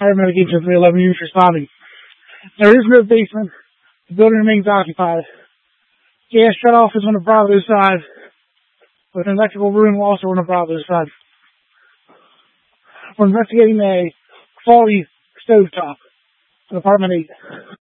Paramedic agent 311 units responding. There is no basement. The building remains occupied. Gas shut off is on the Bravo side, with an electrical room also on the Bravo side. We're investigating a faulty stovetop. Apartment 8.